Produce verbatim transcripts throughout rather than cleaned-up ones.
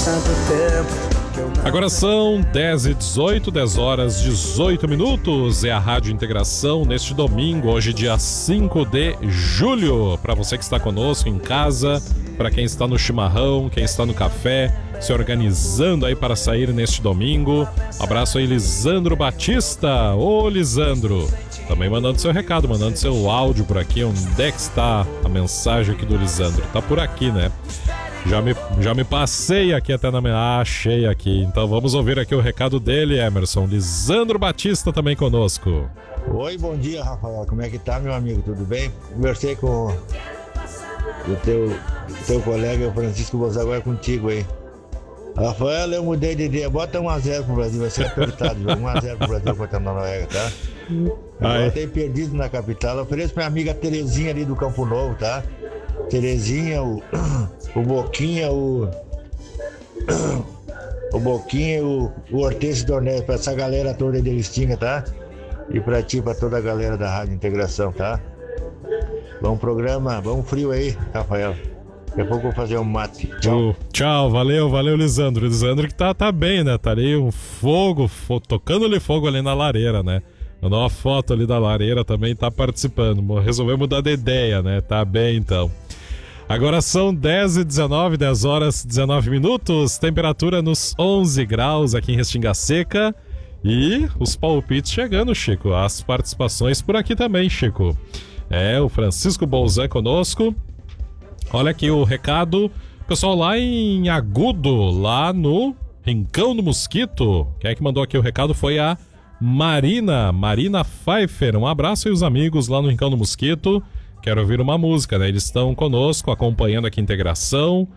Agora são dez e dezoito, dez horas dezoito minutos. É a Rádio Integração neste domingo, hoje dia cinco de julho. Para você que está conosco em casa, para quem está no chimarrão, quem está no café, se organizando aí para sair neste domingo. Abraço aí, Lisandro Batista. Ô, Lisandro, também mandando seu recado, mandando seu áudio por aqui. Onde é que está a mensagem aqui do Lisandro? Tá por aqui, né? Já me, já me passei aqui até na minha... Ah, achei aqui. Então vamos ouvir aqui o recado dele, Emerson. Lisandro Batista também conosco. Oi, bom dia, Rafael. Como é que tá, meu amigo? Tudo bem? Conversei com o teu, teu colega, o Francisco Bozago, é contigo aí. Rafael, eu mudei de ideia. Bota um a zero pro Brasil, vai ser apertado. um a zero pro Brasil contra a Noruega, tá? Agora tem perdido na capital. Eu ofereço pra minha amiga Terezinha ali do Campo Novo, tá? Terezinha, o, o Boquinha, o, o Boquinha, o, o Hortêncio Dornelles, pra essa galera toda de Listinga, tá? E pra ti, pra toda a galera da Rádio Integração, tá? Bom programa, bom frio aí, Rafael. Daqui a pouco eu vou fazer um mate. Tchau. Uh, tchau, valeu, valeu, Lisandro. Lisandro que tá, tá bem, né? Tá ali um fogo, fo- tocando-lhe fogo ali na lareira, né? Mandou uma foto ali da lareira, também tá participando. Resolveu mudar de ideia, né? Tá bem, então. Agora são dez e dezenove, dez horas e dezenove minutos. Temperatura nos onze graus aqui em Restinga Seca. E os palpites chegando, Chico. As participações por aqui também, Chico. É, o Francisco Bolzan conosco. Olha aqui o recado. Pessoal lá em Agudo, lá no Rincão do Mosquito. Quem é que mandou aqui o recado foi a Marina, Marina Pfeiffer. Um abraço aí os amigos lá no Rincão do Mosquito. Quero ouvir uma música, né? Eles estão conosco, acompanhando aqui a integração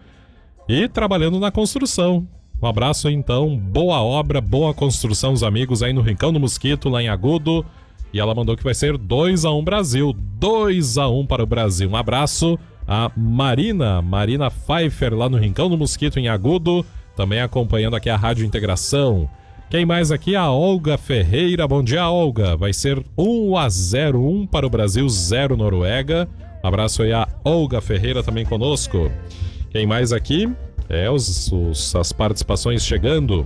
e trabalhando na construção. Um abraço aí, então, boa obra, boa construção, os amigos aí no Rincão do Mosquito, lá em Agudo. E ela mandou que vai ser dois a um Brasil, dois a um para o Brasil. Um abraço a Marina, Marina Pfeiffer, lá no Rincão do Mosquito, em Agudo, também acompanhando aqui a Rádio Integração. Quem mais aqui? A Olga Ferreira. Bom dia, Olga. Vai ser um a zero, um para o Brasil, zero Noruega. Um abraço aí a Olga Ferreira também conosco. Quem mais aqui? É, os, os, as participações chegando.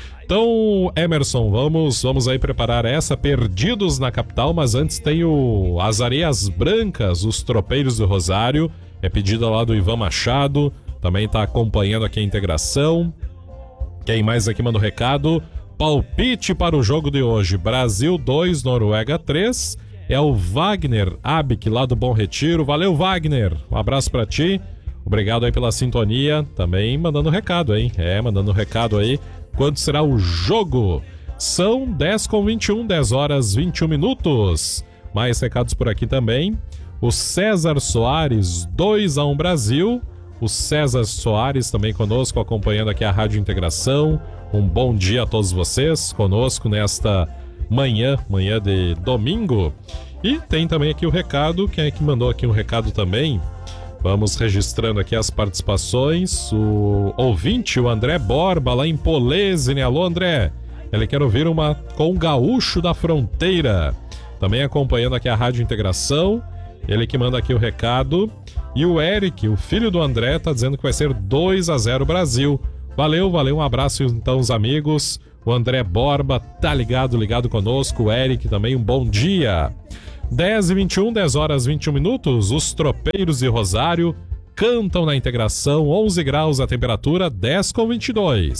Então, Emerson, vamos, vamos aí preparar essa. Perdidos na capital, mas antes tem o As Areias Brancas, os Tropeiros do Rosário. É pedida lá do Ivan Machado. Também está acompanhando aqui a integração. Quem mais aqui manda o recado? Palpite para o jogo de hoje. Brasil dois, Noruega três. É o Wagner Abic, lá do Bom Retiro. Valeu, Wagner. Um abraço para ti. Obrigado aí pela sintonia. Também mandando recado, hein? É, mandando recado aí. Quando será o jogo? São dez com vinte e um, dez horas vinte e um minutos. Mais recados por aqui também. O César Soares, dois a um Brasil. O César Soares também conosco, acompanhando aqui a Rádio Integração. Um bom dia a todos vocês conosco nesta manhã, manhã de domingo. E tem também aqui o recado, quem é que mandou aqui um recado também? Vamos registrando aqui as participações. O ouvinte, o André Borba, lá em Polesine. Alô, André. Ele quer ouvir uma com o Gaúcho da Fronteira. Também acompanhando aqui a Rádio Integração. Ele que manda aqui o recado. E o Eric, o filho do André, tá dizendo que vai ser dois a zero Brasil. Valeu, valeu, um abraço então os amigos. O André Borba tá ligado, ligado conosco. O Eric também, um bom dia. dez e vinte e um, dez horas e vinte e um minutos. Os Tropeiros de Rosário cantam na integração. onze graus a temperatura, dez com vinte e dois.